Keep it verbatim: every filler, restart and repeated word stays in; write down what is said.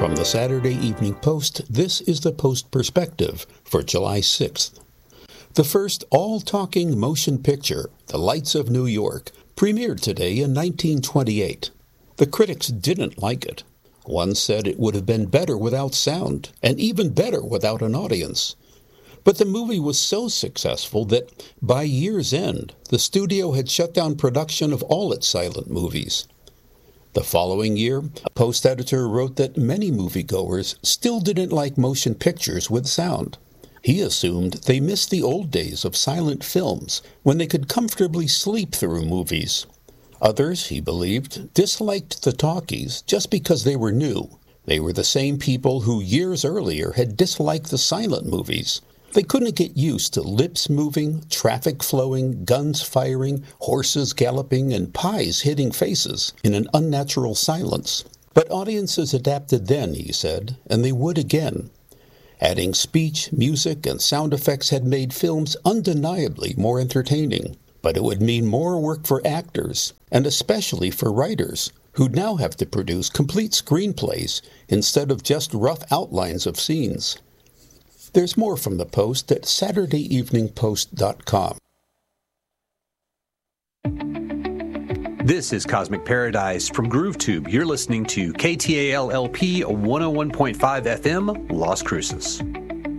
From the Saturday Evening Post, this is the Post Perspective for July sixth. The first all-talking motion picture, The Lights of New York, premiered today in nineteen twenty-eight. The critics didn't like it. One said it would have been better without sound, and even better without an audience. But the movie was so successful that, by year's end, the studio had shut down production of all its silent movies. The following year, a Post editor wrote that many moviegoers still didn't like motion pictures with sound. He assumed they missed the old days of silent films when they could comfortably sleep through movies. Others, he believed, disliked the talkies just because they were new. They were the same people who years earlier had disliked the silent movies. They couldn't get used to lips moving, traffic flowing, guns firing, horses galloping, and pies hitting faces in an unnatural silence. But audiences adapted then, he said, and they would again. Adding speech, music, and sound effects had made films undeniably more entertaining. But it would mean more work for actors, and especially for writers, who'd now have to produce complete screenplays instead of just rough outlines of scenes. There's more from the Post at saturday evening post dot com. This is Cosmic Paradise from GrooveTube. You're listening to K T A L L P one oh one point five F M, Las Cruces.